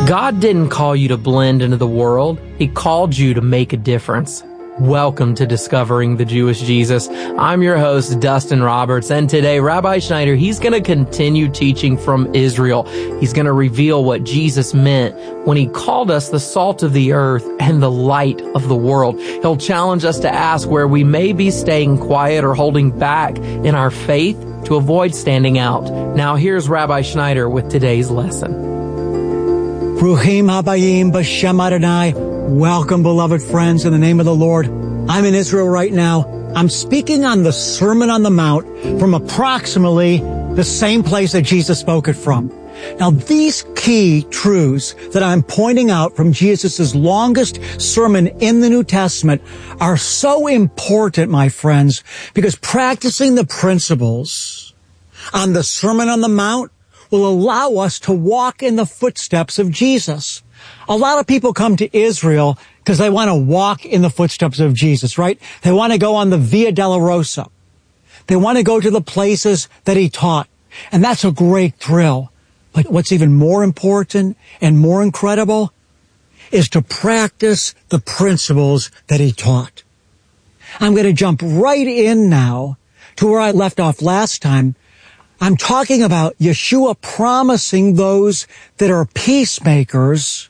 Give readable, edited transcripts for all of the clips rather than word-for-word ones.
God didn't call you to blend into the world. He called you to make a difference. Welcome to Discovering the Jewish Jesus. I'm your host, Dustin Roberts, and today, Rabbi Schneider, he's going to continue teaching from Israel. He's going to reveal what Jesus meant when he called us the salt of the earth and the light of the world. He'll challenge us to ask where we may be staying quiet or holding back in our faith to avoid standing out. Now, here's Rabbi Schneider with today's lesson. Bruchim habayim b'shem Adonai. Welcome, beloved friends, in the name of the Lord. I'm in Israel right now. I'm speaking on the Sermon on the Mount from approximately the same place that Jesus spoke it from. Now, these key truths that I'm pointing out from Jesus' longest sermon in the New Testament are so important, my friends, because practicing the principles on the Sermon on the Mount will allow us to walk in the footsteps of Jesus. A lot of people come to Israel because they want to walk in the footsteps of Jesus, right? They want to go on the Via Dolorosa. They want to go to the places that he taught. And that's a great thrill. But what's even more important and more incredible is to practice the principles that he taught. I'm going to jump right in now to where I left off last time. I'm talking about Yeshua promising those that are peacemakers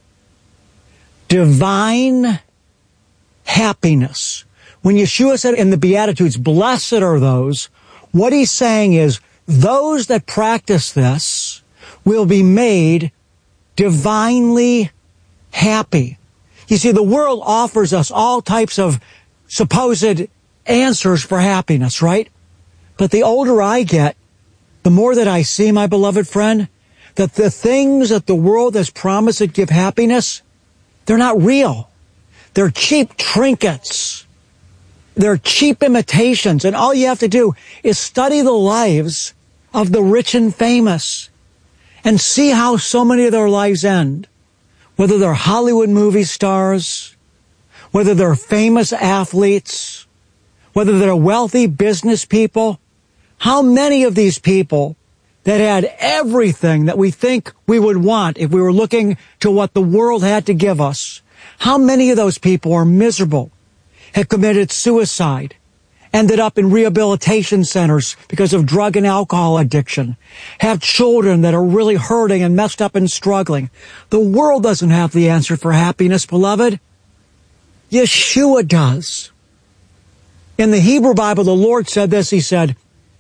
divine happiness. When Yeshua said in the Beatitudes, blessed are those, what he's saying is those that practice this will be made divinely happy. You see, the world offers us all types of supposed answers for happiness, right? But the older I get, the more that I see, my beloved friend, that the things that the world has promised that give happiness, they're not real. They're cheap trinkets. They're cheap imitations. And all you have to do is study the lives of the rich and famous and see how so many of their lives end. Whether they're Hollywood movie stars, whether they're famous athletes, whether they're wealthy business people. How many of these people that had everything that we think we would want if we were looking to what the world had to give us, how many of those people are miserable, had committed suicide, ended up in rehabilitation centers because of drug and alcohol addiction, have children that are really hurting and messed up and struggling? The world doesn't have the answer for happiness, beloved. Yeshua does. In the Hebrew Bible, the Lord said this. He said,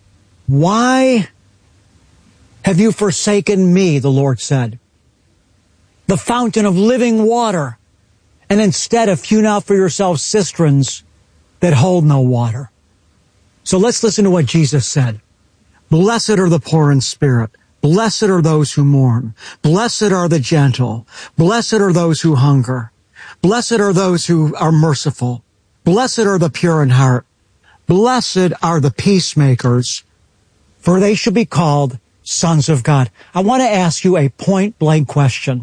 "Why have you forsaken me," the Lord said, "the fountain of living water, and instead have hewn out for yourselves cisterns that hold no water?" So let's listen to what Jesus said. Blessed are the poor in spirit. Blessed are those who mourn. Blessed are the gentle. Blessed are those who hunger. Blessed are those who are merciful. Blessed are the pure in heart. Blessed are the peacemakers, for they shall be called sons of God. I want to ask you a point-blank question.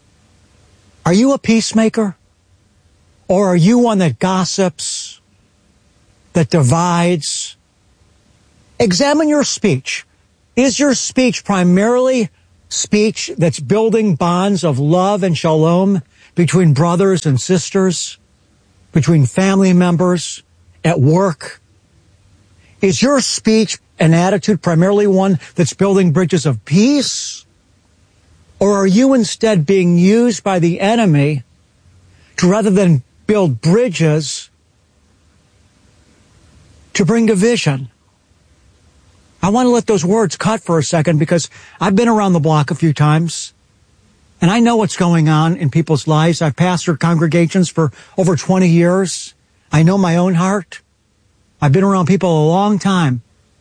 Are you a peacemaker? Or are you one that gossips, that divides? Examine your speech. Is your speech primarily speech that's building bonds of love and shalom between brothers and sisters, between family members, at work? Is your speech an attitude primarily one that's building bridges of peace? Or are you instead being used by the enemy to, rather than build bridges, to bring division? I want to let those words cut for a second because I've been around the block a few times and I know what's going on in people's lives. I've pastored congregations for over 20 years. I know my own heart. I've been around people a long time.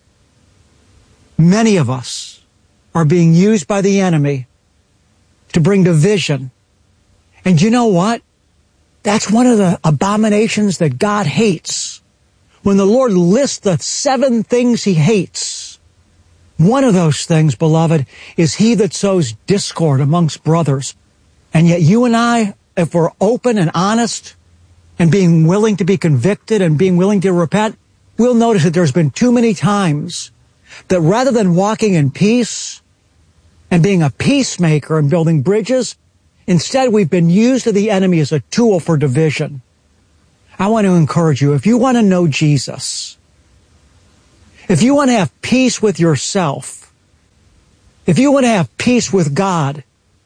Many of us are being used by the enemy to bring division. And you know what? That's one of the abominations that God hates. When the Lord lists the 7 things he hates, one of those things, beloved, is he that sows discord amongst brothers. And yet you and I, if we're open and honest and being willing to be convicted and being willing to repent, we'll notice that there's been too many times that rather than walking in peace and being a peacemaker and building bridges, Instead, we've been used of the enemy as a tool for division. I want to encourage you, if you want to know Jesus, if you want to have peace with yourself, if you want to have peace with God,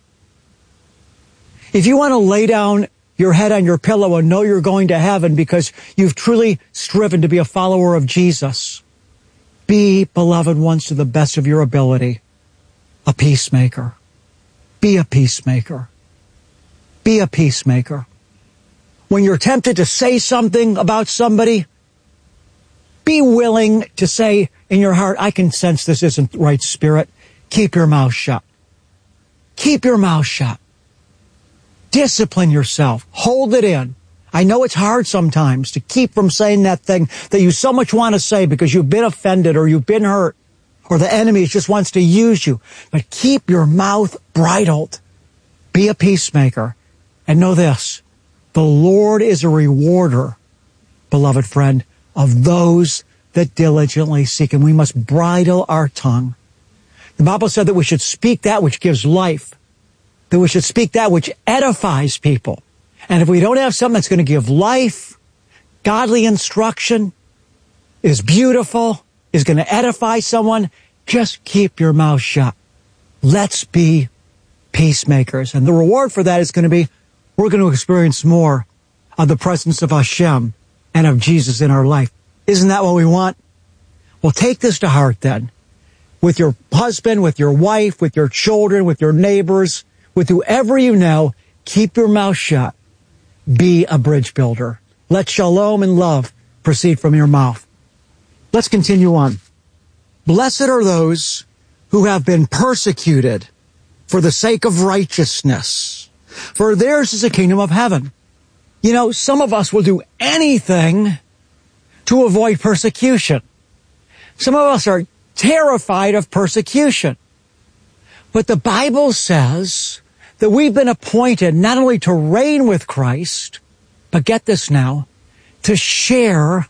if you want to lay down your head on your pillow and know you're going to heaven because you've truly striven to be a follower of Jesus, be, beloved ones, to the best of your ability, a peacemaker. Be a peacemaker. Be a peacemaker. When you're tempted to say something about somebody, be willing to say in your heart, I can sense this isn't the right spirit. Keep your mouth shut. Keep your mouth shut. Discipline yourself. Hold it in. I know it's hard sometimes to keep from saying that thing that you so much want to say because you've been offended or you've been hurt or the enemy just wants to use you. But keep your mouth bridled. Be a peacemaker. And know this, the Lord is a rewarder, beloved friend, of those that diligently seek Him. We must bridle our tongue. The Bible said that we should speak that which gives life, that we should speak that which edifies people. And if we don't have something that's going to give life, godly instruction, is beautiful, is going to edify someone, just keep your mouth shut. Let's be peacemakers. And the reward for that is going to be, we're going to experience more of the presence of Hashem and of Jesus in our life. Isn't that what we want? Well, take this to heart then. With your husband, with your wife, with your children, with your neighbors, with whoever you know, keep your mouth shut. Be a bridge builder. Let shalom and love proceed from your mouth. Let's continue on. Blessed are those who have been persecuted for the sake of righteousness, for theirs is the kingdom of heaven. You know, some of us will do anything to avoid persecution. Some of us are terrified of persecution. But the Bible says that we've been appointed not only to reign with Christ, but get this now, to share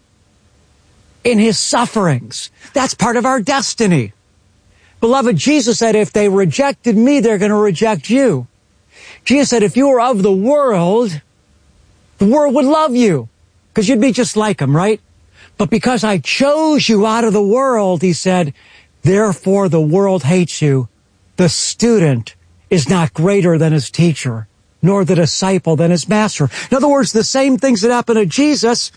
in His sufferings. That's part of our destiny. Beloved, Jesus said, if they rejected me, they're going to reject you. Jesus said, if you were of the world would love you because you'd be just like Him, right? But because I chose you out of the world, He said, therefore the world hates you. The student is not greater than his teacher, nor the disciple than his master. In other words, the same things that happened to Jesus,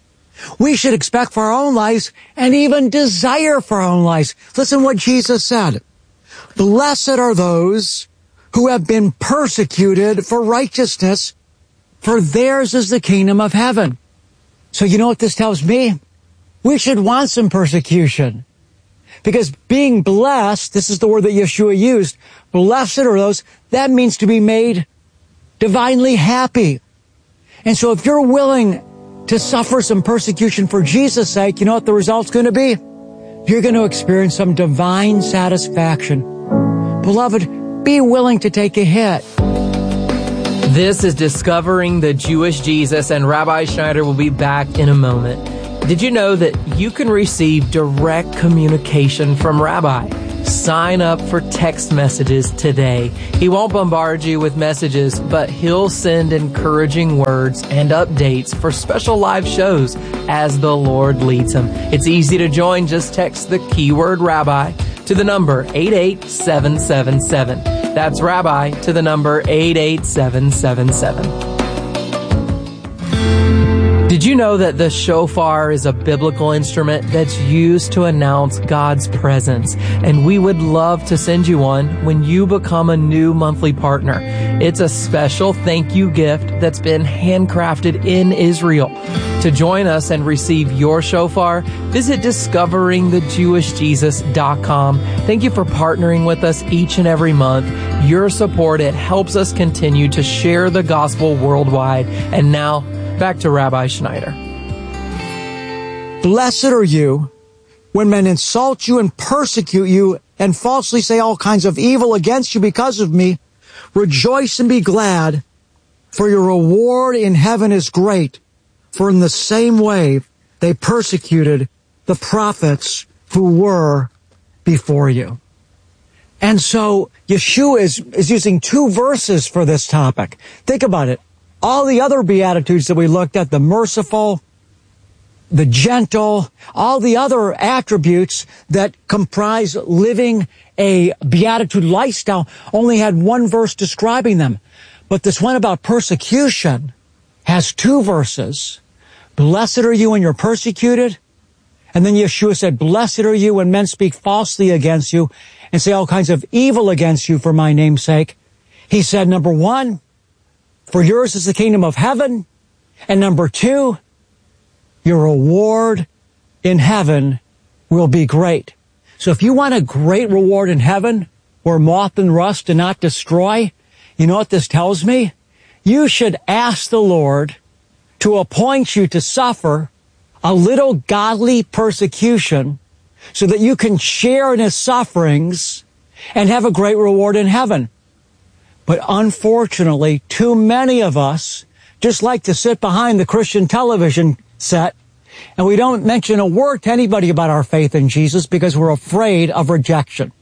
we should expect for our own lives and even desire for our own lives. Listen what Jesus said. Blessed are those who have been persecuted for righteousness, for theirs is the kingdom of heaven. So you know what this tells me? We should want some persecution. Because being blessed, this is the word that Yeshua used, blessed are those, that means to be made divinely happy. And so if you're willing to suffer some persecution for Jesus' sake, you know what the result's going to be? You're going to experience some divine satisfaction. Beloved, be willing to take a hit. This is Discovering the Jewish Jesus, and Rabbi Schneider will be back in a moment. Did you know that you can receive direct communication from Rabbi? Sign up for text messages today. He won't bombard you with messages, but he'll send encouraging words and updates for special live shows as the Lord leads him. It's easy to join. Just text the keyword Rabbi to the number 88777. That's Rabbi to the number 88777. Did you know that the shofar is a biblical instrument that's used to announce God's presence? And we would love to send you one when you become a new monthly partner. It's a special thank you gift that's been handcrafted in Israel. To join us and receive your shofar, visit discoveringthejewishjesus.com. Thank you for partnering with us each and every month. Your support, it helps us continue to share the gospel worldwide. And now, back to Rabbi Schneider. Blessed are you when men insult you and persecute you and falsely say all kinds of evil against you because of me. Rejoice and be glad, for your reward in heaven is great. For in the same way they persecuted the prophets who were before you. And so Yeshua is using two verses for this topic. Think about it. All the other Beatitudes that we looked at, the merciful, the gentle, all the other attributes that comprise living a Beatitude lifestyle only had one verse describing them. But this one about persecution has two verses. Blessed are you when you're persecuted. And then Yeshua said, blessed are you when men speak falsely against you and say all kinds of evil against you for my name's sake. He said, number one, for yours is the kingdom of heaven. And number two, your reward in heaven will be great. So if you want a great reward in heaven where moth and rust do not destroy, you know what this tells me? You should ask the Lord to appoint you to suffer a little godly persecution so that you can share in his sufferings and have a great reward in heaven. But unfortunately, too many of us just like to sit behind the Christian television set and we don't mention a word to anybody about our faith in Jesus because we're afraid of rejection.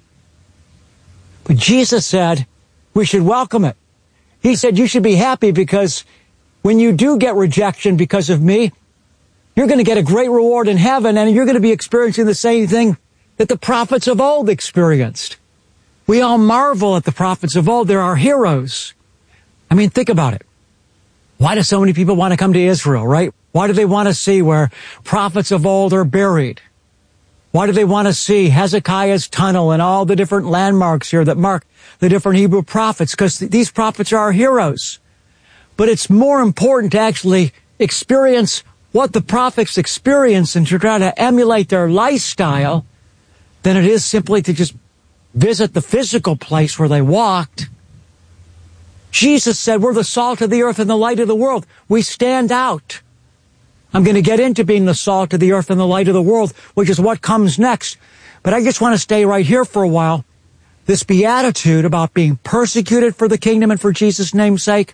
But Jesus said we should welcome it. He said you should be happy because when you do get rejection because of me, you're going to get a great reward in heaven and you're going to be experiencing the same thing that the prophets of old experienced. We all marvel at the prophets of old. They're our heroes. I mean, think about it. Why do so many people want to come to Israel, right? Why do they want to see where prophets of old are buried? Why do they want to see Hezekiah's tunnel and all the different landmarks here that mark the different Hebrew prophets? Because these prophets are our heroes. But it's more important to actually experience what the prophets experienced and to try to emulate their lifestyle than it is simply to just visit the physical place where they walked. Jesus said, we're the salt of the earth and the light of the world. We stand out. I'm going to get into being the salt of the earth and the light of the world, which is what comes next. But I just want to stay right here for a while. This beatitude about being persecuted for the kingdom and for Jesus' name's sake,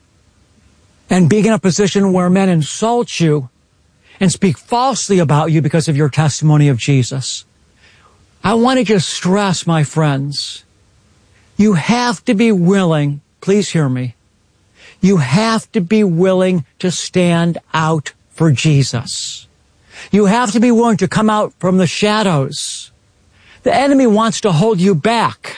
and being in a position where men insult you and speak falsely about you because of your testimony of Jesus. I want to just stress, my friends, you have to be willing, please hear me, you have to be willing to stand out for Jesus. You have to be willing to come out from the shadows. The enemy wants to hold you back.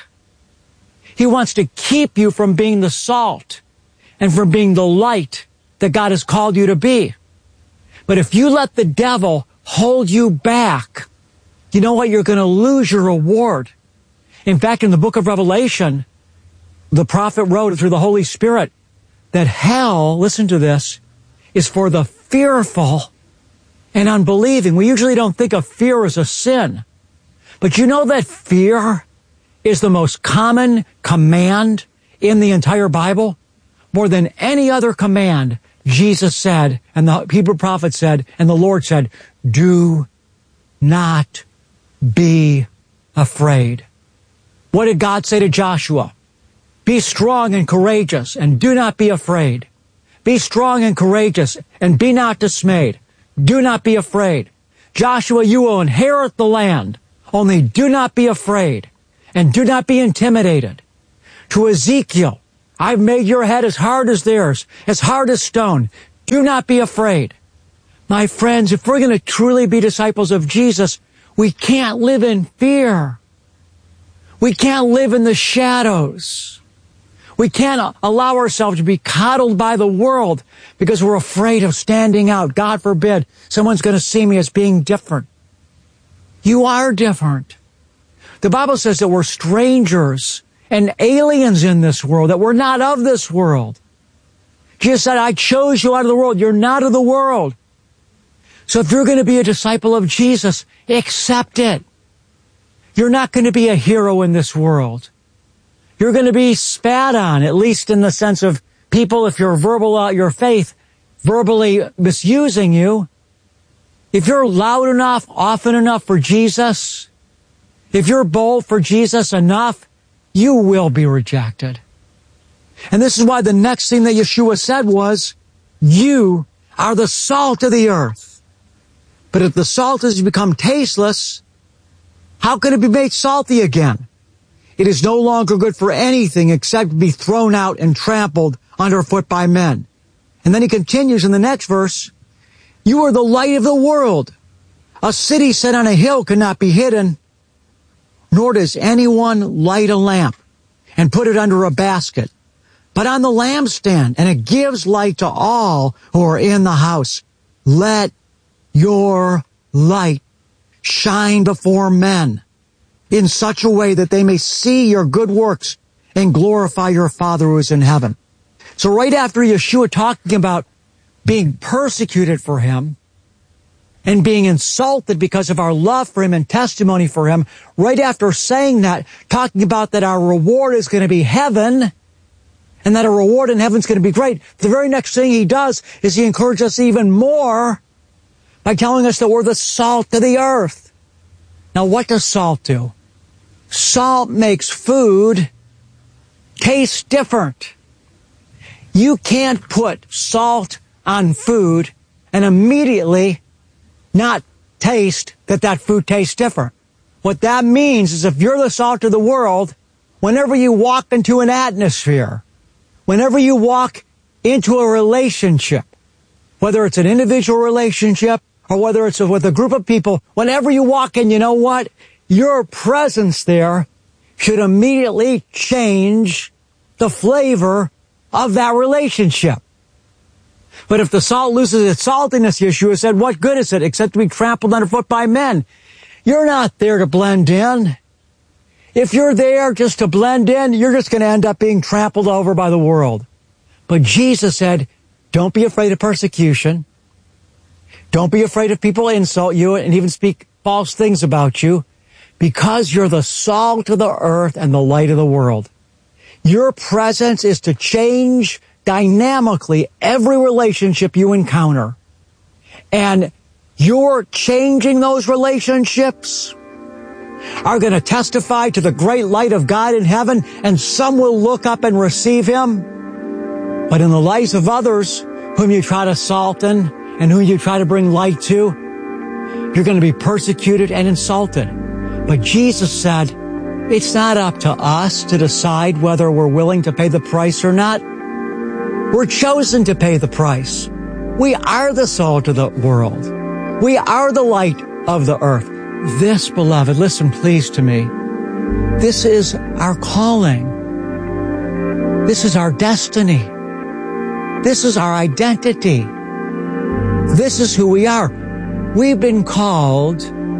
He wants to keep you from being the salt and from being the light that God has called you to be. But if you let the devil hold you back, you know what? You're going to lose your reward. In fact, in the book of Revelation, the prophet wrote through the Holy Spirit that hell, listen to this, is for the fearful and unbelieving. We usually don't think of fear as a sin. But you know that fear is the most common command in the entire Bible? More than any other command, Jesus said, and the Hebrew prophet said, and the Lord said, do not be afraid. What did God say to Joshua? Be strong and courageous, and do not be afraid. Be strong and courageous, and be not dismayed. Do not be afraid. Joshua, you will inherit the land. Only do not be afraid, and do not be intimidated. To Ezekiel, I've made your head as hard as theirs, as hard as stone. Do not be afraid. My friends, if we're going to truly be disciples of Jesus, we can't live in fear. We can't live in the shadows. We can't allow ourselves to be coddled by the world because we're afraid of standing out. God forbid someone's going to see me as being different. You are different. The Bible says that we're strangers and aliens in this world, that we're not of this world. Jesus said, I chose you out of the world. You're not of the world. So if you're going to be a disciple of Jesus, accept it. You're not going to be a hero in this world. You're going to be spat on, at least in the sense of people, if you're verbal about your faith, verbally misusing you. If you're loud enough, often enough for Jesus, if you're bold for Jesus enough, you will be rejected. And this is why the next thing that Yeshua said was, you are the salt of the earth. But if the salt has become tasteless, how can it be made salty again? It is no longer good for anything except to be thrown out and trampled underfoot by men. And then he continues in the next verse, you are the light of the world. A city set on a hill cannot be hidden, nor does anyone light a lamp and put it under a basket, but on the lampstand, and it gives light to all who are in the house. Let your light shine before men in such a way that they may see your good works and glorify your Father who is in heaven. So right after Yeshua talking about being persecuted for him and being insulted because of our love for him and testimony for him, right after saying that, talking about that our reward is going to be heaven and that a reward in heaven is going to be great, the very next thing he does is he encourages us even more by telling us that we're the salt of the earth. Now, what does salt do? Salt makes food taste different. You can't put salt on food and immediately not taste that food tastes different. What that means is if you're the salt of the world, whenever you walk into an atmosphere, whenever you walk into a relationship, whether it's an individual relationship or whether it's with a group of people, whenever you walk in, you know what? Your presence there should immediately change the flavor of that relationship. But if the salt loses its saltiness, Yeshua said, what good is it except to be trampled underfoot by men? You're not there to blend in. If you're there just to blend in, you're just going to end up being trampled over by the world. But Jesus said, don't be afraid of persecution. Don't be afraid of people insult you and even speak false things about you, because you're the salt of the earth and the light of the world. Your presence is to change dynamically every relationship you encounter. And you're changing those relationships are going to testify to the great light of God in heaven, and some will look up and receive him. But in the lives of others whom you try to salten and whom you try to bring light to, you're going to be persecuted and insulted. But Jesus said, it's not up to us to decide whether we're willing to pay the price or not. We're chosen to pay the price. We are the salt of the world. We are the light of the earth. This, beloved, listen please to me. This is our calling. This is our destiny. This is our identity. This is who we are. We've been called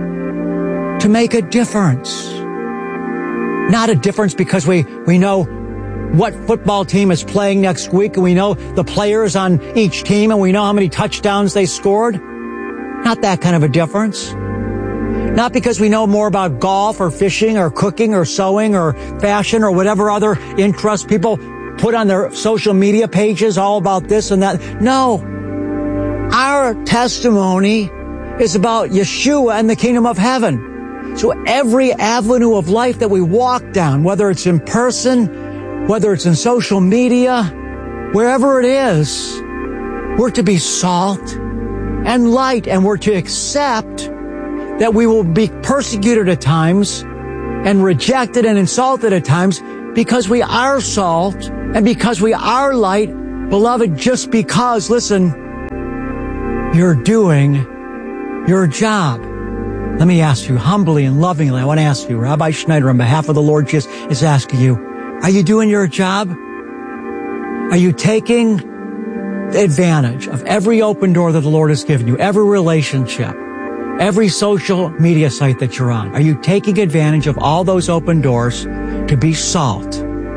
to make a difference. Not a difference because we know what football team is playing next week, and we know the players on each team, and we know how many touchdowns they scored. Not that kind of a difference. Not because we know more about golf or fishing or cooking or sewing or fashion or whatever other interests people put on their social media pages all about this and that. No. Our testimony is about Yeshua and the kingdom of heaven. So every avenue of life that we walk down, whether it's in person, whether it's in social media, wherever it is, we're to be salt and light, and we're to accept that we will be persecuted at times and rejected and insulted at times because we are salt and because we are light, beloved, just because, listen, you're doing your job. Let me ask you humbly and lovingly, I want to ask you, Rabbi Schneider, on behalf of the Lord Jesus, is asking you, are you doing your job? Are you taking advantage of every open door that the Lord has given you, every relationship, every social media site that you're on? Are you taking advantage of all those open doors to be salt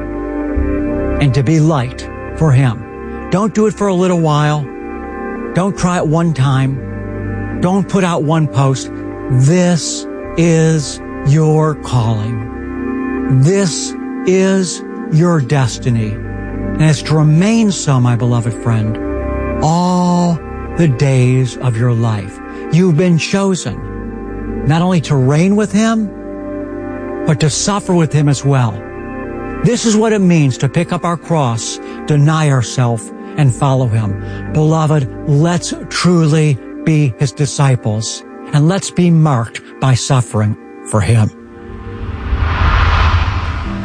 and to be light for Him? Don't do it for a little while. Don't try it one time. Don't put out one post. This is your calling. This is your destiny. And it's to remain so, my beloved friend, all the days of your life. You've been chosen not only to reign with Him, but to suffer with Him as well. This is what it means to pick up our cross, deny ourselves, and follow Him. Beloved, let's truly be His disciples, and let's be marked by suffering for Him.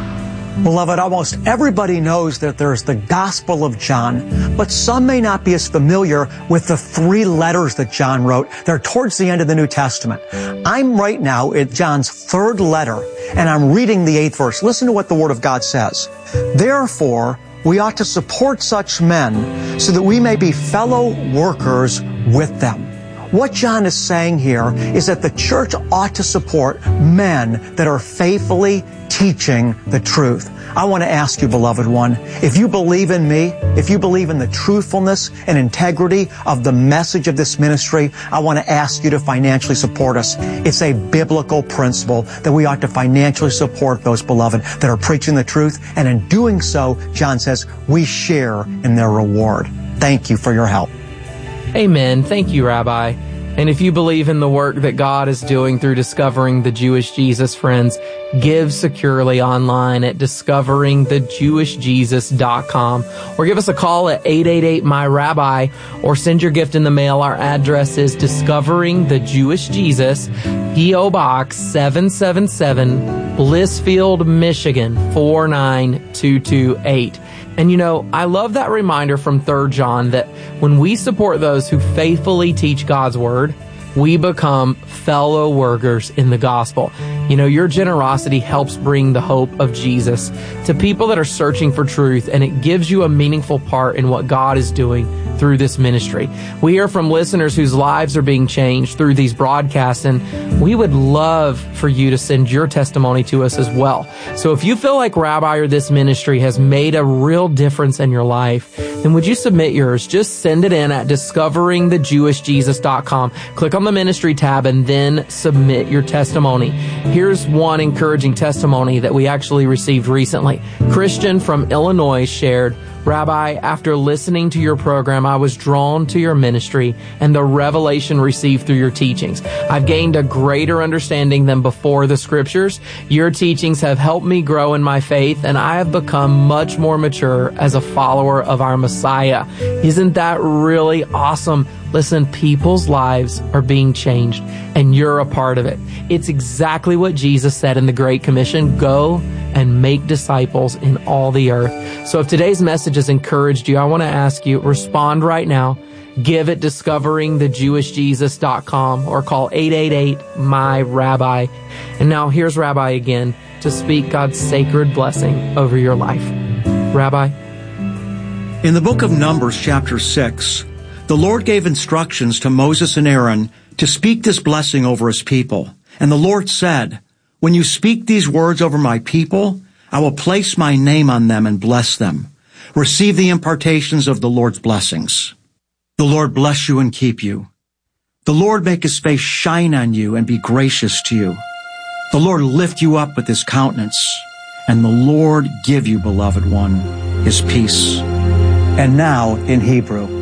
Beloved, almost everybody knows that there's the Gospel of John, but some may not be as familiar with the 3 letters that John wrote. They're towards the end of the New Testament. I'm right now at John's 3rd letter, and I'm reading the 8th verse. Listen to what the Word of God says. Therefore, we ought to support such men so that we may be fellow workers with them. What John is saying here is that the church ought to support men that are faithfully teaching the truth. I want to ask you, beloved one, if you believe in me, if you believe in the truthfulness and integrity of the message of this ministry, I want to ask you to financially support us. It's a biblical principle that we ought to financially support those, beloved, that are preaching the truth. And in doing so, John says, we share in their reward. Thank you for your help. Amen. Thank you, Rabbi. And if you believe in the work that God is doing through Discovering the Jewish Jesus, friends, give securely online at discoveringthejewishjesus.com, or give us a call at 888-MY-RABBI, or send your gift in the mail. Our address is Discovering the Jewish Jesus, P.O. Box 777, Blissfield, Michigan 49228. And you know, I love that reminder from 3 John that when we support those who faithfully teach God's Word, we become fellow workers in the gospel. You know, your generosity helps bring the hope of Jesus to people that are searching for truth, and it gives you a meaningful part in what God is doing through this ministry. We hear from listeners whose lives are being changed through these broadcasts, and we would love for you to send your testimony to us as well. So if you feel like Rabbi or this ministry has made a real difference in your life, then would you submit yours? Just send it in at discoveringthejewishjesus.com. Click on the ministry tab and then submit your testimony. Here's one encouraging testimony that we actually received recently. Christian from Illinois shared, Rabbi, after listening to your program, I was drawn to your ministry and the revelation received through your teachings. I've gained a greater understanding than before the scriptures. Your teachings have helped me grow in my faith, and I have become much more mature as a follower of our Messiah. Isn't that really awesome? Listen, people's lives are being changed, and you're a part of it. It's exactly what Jesus said in the Great Commission, go and make disciples in all the earth. So if today's message has encouraged you, I want to ask you, respond right now. Give at discoveringthejewishjesus.com or call 888-MY-RABBI. And now here's Rabbi again to speak God's sacred blessing over your life. Rabbi? In the book of Numbers, chapter 6, the Lord gave instructions to Moses and Aaron to speak this blessing over his people. And the Lord said, when you speak these words over my people, I will place my name on them and bless them. Receive the impartations of the Lord's blessings. The Lord bless you and keep you. The Lord make his face shine on you and be gracious to you. The Lord lift you up with his countenance, and the Lord give you, beloved one, his peace. And now in Hebrew.